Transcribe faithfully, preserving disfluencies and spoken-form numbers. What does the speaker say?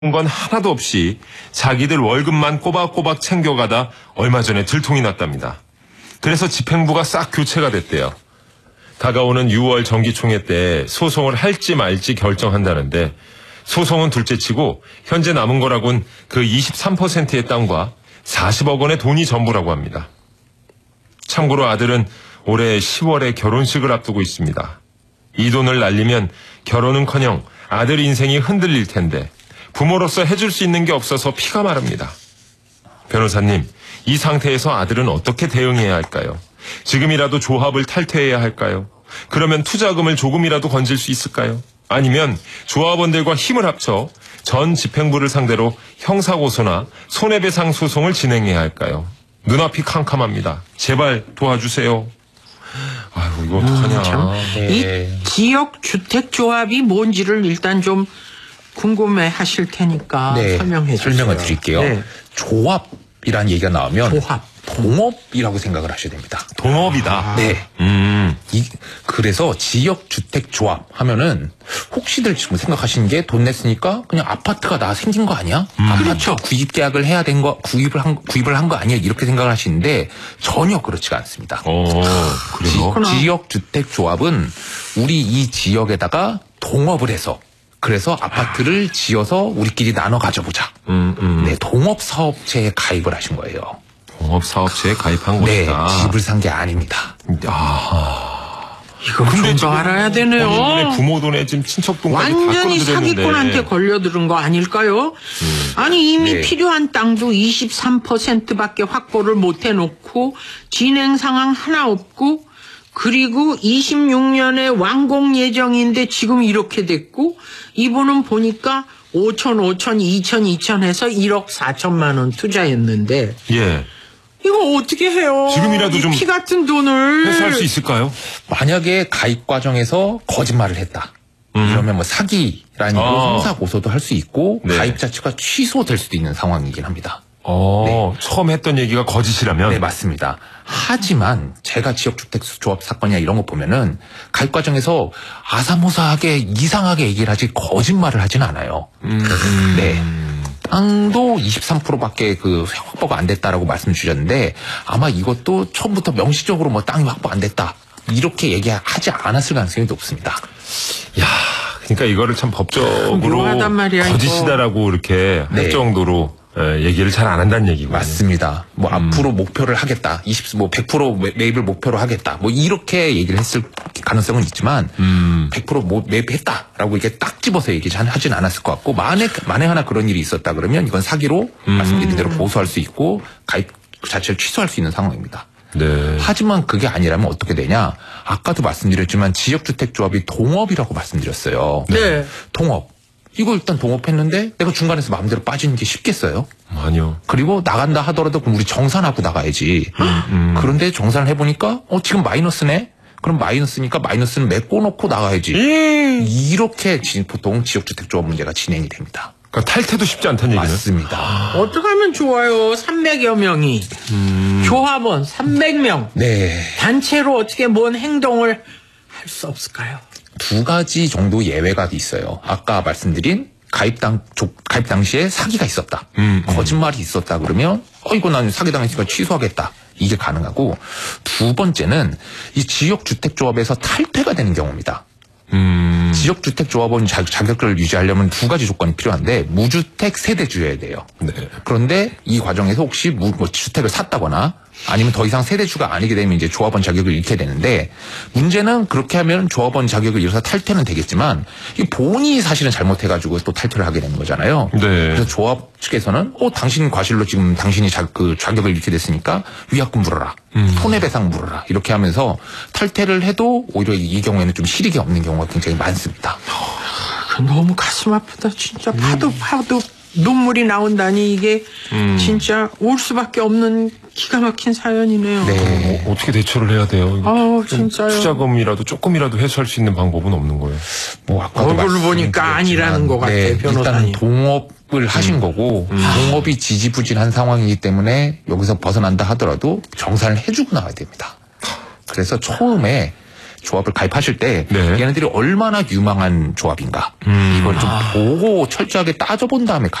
건 하나도 없이 자기들 월급만 꼬박꼬박 챙겨가다 얼마 전에 들통이 났답니다. 그래서 집행부가 싹 교체가 됐대요. 다가오는 유월 정기총회 때 소송을 할지 말지 결정한다는데 소송은 둘째치고 현재 남은 거라곤 그 이십삼 퍼센트의 땅과 사십억 원의 돈이 전부라고 합니다. 참고로 아들은 올해 시월에 결혼식을 앞두고 있습니다. 이 돈을 날리면 결혼은커녕 아들 인생이 흔들릴 텐데 부모로서 해줄 수 있는 게 없어서 피가 마릅니다. 변호사님, 이 상태에서 아들은 어떻게 대응해야 할까요? 지금이라도 조합을 탈퇴해야 할까요? 그러면 투자금을 조금이라도 건질 수 있을까요? 아니면 조합원들과 힘을 합쳐 전 집행부를 상대로 형사고소나 손해배상 소송을 진행해야 할까요? 눈앞이 캄캄합니다. 제발 도와주세요. 아이고, 이거 어떡하냐. 음, 네. 이 지역주택조합이 뭔지를 일단 좀 궁금해 하실 테니까 네, 설명해 주세요. 설명을 드릴게요. 네. 조합이라는 얘기가 나오면 조합. 동업이라고 생각을 하셔야 됩니다. 동업이다. 아. 네. 음. 이, 그래서 지역주택조합 하면은 혹시들 지금 생각하시는 게 돈 냈으니까 그냥 아파트가 나 생긴 거 아니야? 음. 아파트 그렇죠. 구입 계약을 해야 된 거, 구입을 한, 구입을 한 거 아니야? 이렇게 생각을 하시는데 전혀 그렇지가 않습니다. 오, 그래요? 지, 지역주택조합은 우리 이 지역에다가 동업을 해서 그래서 아파트를 지어서 우리끼리 나눠 가져보자. 음, 음. 네, 동업사업체에 가입을 하신 거예요. 동업사업체에 가입한 네, 것이다. 집을 산 게 아닙니다. 아, 이거 좀 더 알아야 되네요. 본인의 부모 돈에 지금 친척 돈까지 완전히 다 사기꾼한테 걸려들은 거 아닐까요? 음. 아니 이미 네. 필요한 땅도 이십삼 퍼센트밖에 확보를 못 해놓고 진행 상황 하나 없고 그리고 이십육 년에 완공 예정인데 지금 이렇게 됐고 이분은 보니까 오천, 오천, 이천, 이천 해서 일억 사천만 원 투자했는데 예. 이거 어떻게 해요? 지금이라도 좀 피 같은 돈을 회수할 수 있을까요? 만약에 가입 과정에서 거짓말을 했다. 음. 이러면 뭐 사기라는 아. 형사 고소도 할 수 있고 네. 가입 자체가 취소될 수도 있는 상황이긴 합니다. 어, 네. 처음 했던 얘기가 거짓이라면? 네, 맞습니다. 하지만 제가 지역주택조합 사건이나 이런 거 보면은 가입 과정에서 아사모사하게 이상하게 얘기를 하지 거짓말을 하진 않아요. 음. 네. 땅도 이십삼 퍼센트밖에 그 확보가 안 됐다라고 말씀 주셨는데 아마 이것도 처음부터 명시적으로 뭐 땅이 확보 안 됐다. 이렇게 얘기하지 않았을 가능성이 높습니다. 야, 그러니까 이거를 참 법적으로 묘하단 말이야, 거짓이다라고 이렇게 할 네. 정도로 에, 얘기를 잘 안 한다는 얘기고. 맞습니다. 뭐 음. 앞으로 목표를 하겠다. 이십, 뭐 백 퍼센트 매입을 목표로 하겠다. 뭐 이렇게 얘기를 했을 가능성은 있지만 음. 백 퍼센트 뭐 매입했다라고 이렇게 딱 집어서 얘기하진 않았을 것 같고 만에 만에 하나 그런 일이 있었다 그러면 이건 사기로 음. 말씀드린 대로 고소할 수 있고 가입 자체를 취소할 수 있는 상황입니다. 네. 하지만 그게 아니라면 어떻게 되냐? 아까도 말씀드렸지만 지역주택조합이 동업이라고 말씀드렸어요. 네. 동업. 이거 일단 동업했는데 내가 중간에서 마음대로 빠지는 게 쉽겠어요? 아니요. 그리고 나간다 하더라도 그럼 우리 정산하고 나가야지. 음, 음. 그런데 정산을 해보니까 어 지금 마이너스네? 그럼 마이너스니까 마이너스는 메꿔놓고 나가야지. 음. 이렇게 지, 보통 지역주택조합 문제가 진행이 됩니다. 그러니까 탈퇴도 쉽지 않다는 얘기는. 맞습니다. 어떻게 하면 좋아요? 삼백여 명이 음. 조합원 삼백 명 네. 단체로 어떻게 뭔 행동을 할 수 없을까요? 두 가지 정도 예외가 있어요. 아까 말씀드린 가입 당, 가입 당시에 사기가 있었다. 음, 음. 거짓말이 있었다 그러면 어 이거 난 사기당했으니까 취소하겠다. 이게 가능하고 두 번째는 이 지역주택조합에서 탈퇴가 되는 경우입니다. 음. 지역주택조합원 자격을 유지하려면 두 가지 조건이 필요한데 무주택 세대주여야 돼요. 네. 그런데 이 과정에서 혹시 무, 뭐 주택을 샀다거나 아니면 더 이상 세대주가 아니게 되면 이제 조합원 자격을 잃게 되는데 문제는 그렇게 하면 조합원 자격을 잃어서 탈퇴는 되겠지만 이 본인이 사실은 잘못해가지고 또 탈퇴를 하게 되는 거잖아요. 네. 그래서 조합 측에서는 어 당신 과실로 지금 당신이 자, 그 자격을 잃게 됐으니까 위약금 물어라, 음. 손해배상 물어라 이렇게 하면서 탈퇴를 해도 오히려 이 경우에는 좀 실익이 없는 경우가 굉장히 많습니다. 너무 가슴 아프다. 진짜 파도 파도 눈물이 나온다니 이게 음. 진짜 올 수밖에 없는 기가 막힌 사연이네요. 네. 어, 어떻게 대처를 해야 돼요? 이거 아우 좀 진짜요. 투자금이라도 조금이라도 회수할 수 있는 방법은 없는 거예요. 뭐 아까도 얼굴을 보니까 말씀드렸지만, 아니라는 것 같아, 네, 변호사님. 일단 동업을 하신 거고 동업이 지지부진한 상황이기 때문에 여기서 벗어난다 하더라도 정산을 해주고 나와야 됩니다. 그래서 처음에 조합을 가입하실 때 네. 얘네들이 얼마나 유망한 조합인가 음. 이걸 좀 보고 철저하게 따져본 다음에